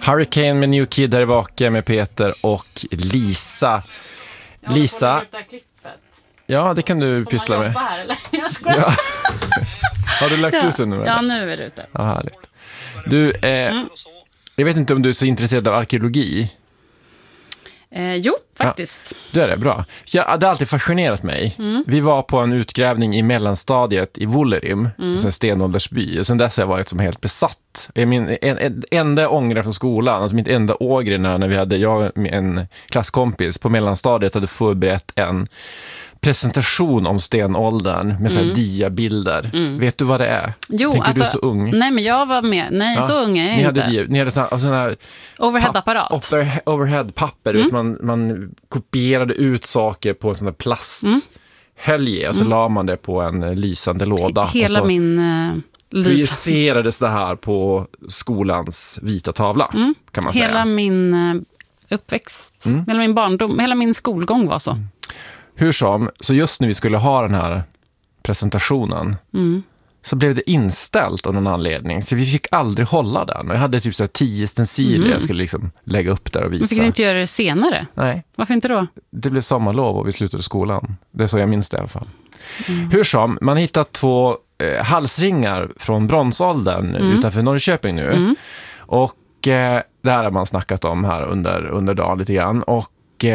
Hurricane med New Kid här i Vaka med Peter och Lisa. Lisa. Ja, det kan du pyssla med. Här, eller? Jag skojar. Ja. Har du lagt ut den nu? Eller? Ja, nu är det ute. Ja, härligt. Du, jag vet inte om du är så intresserad av arkeologi. Jo, faktiskt. Ja, det är det, bra. Det har alltid fascinerat mig. Vi var på en utgrävning i mellanstadiet i Vuollerim, en stenåldersby. Och sen dess har jag varit som helt besatt. Min enda ångre från skolan, alltså mitt enda ågre när vi hade, jag och en klasskompis på mellanstadiet hade förberett en presentation om stenåldern med så här diabilder. Vet du vad det är? Jo, tänker alltså, du så ung? Nej, men jag var med. Nej, ja, så ung är jag inte. Ni hade såna här overhead-apparat. Overhead-papper. Man kopierade ut saker på en sån här plasthölje och så la man det på en lysande låda. Hela och så min projicerades det här på skolans vita tavla, kan man säga. Hela min uppväxt, hela min barndom, hela min skolgång var så. Hur som, så just när vi skulle ha den här presentationen så blev det inställt av någon anledning. Så vi fick aldrig hålla den. Och jag hade typ så här 10 stenciler jag skulle liksom lägga upp där och visa. Men fick ni inte göra det senare? Nej. Varför inte då? Det blev sommarlov och vi slutade skolan. Det är så jag minns det i alla fall. Hur som, man har hittat 2 halsringar från bronsåldern utanför Norrköping nu. Och det här har man snackat om här under dagen lite grann. Och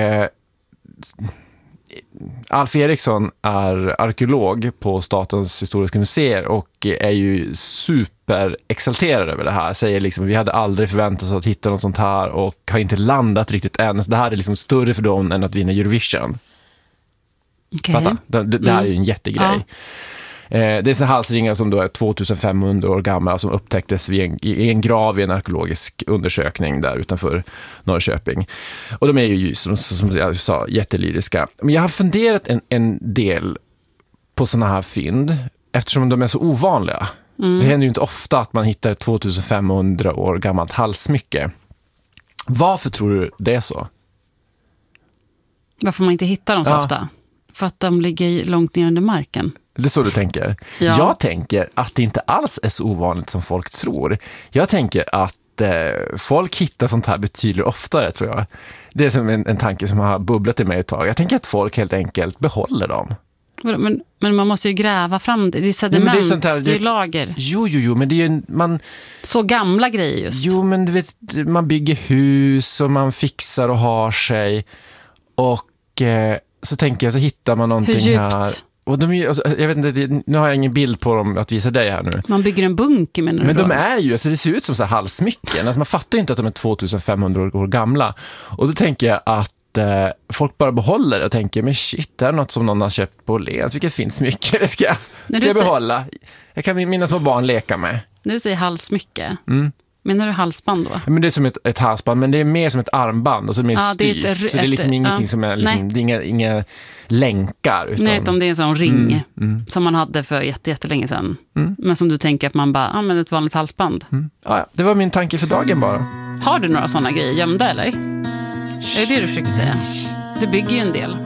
Alf Eriksson är arkeolog på Statens historiska museer och är ju superexalterad över det här. Säger liksom, vi hade aldrig förväntat oss att hitta något sånt här och har inte landat riktigt än. Så det här är liksom större för dem än att vinna Eurovision. Okay. Fatta? Det här är ju en jättegrej. Ja. Det är såna halsringar som då är 2500 år gamla som upptäcktes i en grav i en arkeologisk undersökning där utanför Norrköping. Och de är ju som jag sa jättelyriska. Men jag har funderat en del på såna här fynd eftersom de är så ovanliga. Det händer ju inte ofta att man hittar ett 2500 år gammalt halssmycke. Varför tror du det är så? Varför man inte hittar dem så ofta? För att de ligger långt ner under marken. Det är så du tänker. Ja. Jag tänker att det inte alls är så ovanligt som folk tror. Jag tänker att folk hittar sånt här betydligt oftare, tror jag. Det är som en tanke som har bubblat i mig ett tag. Jag tänker att folk helt enkelt behåller dem. Men man måste ju gräva fram det. Det är sediment, det är lager. Jo, men det är ju... Så gamla grejer just. Jo, men du vet, man bygger hus och man fixar och har sig. Och så tänker jag, så hittar man någonting. Hur djupt? Här. Och jag vet inte, nu har jag ingen bild på dem att visa dig här nu. Man bygger en bunker, menar du? Men de är ju, alltså det ser ut som så här halssmycken. Alltså man fattar inte att de är 2500 år gamla. Och då tänker jag att folk bara behåller det och tänker, men shit, det är något som någon har köpt på Åhléns. Vilket fint smycke, det ska jag behålla. Jag kan mina små barn leka med. När du säger halssmycke, menar du halsband då? Ja, men det är som ett halsband, men det är mer som ett armband och så mer styrt. Så det är liksom ingenting som är liksom, det är inga länkar. Utan det är en sån ring som man hade för jättelänge sedan. Men som du tänker att man bara använder ett vanligt halsband. Ja, det var min tanke för dagen bara. Har du några såna grejer gömda eller? Är det det du försöker säga? Du bygger ju en del.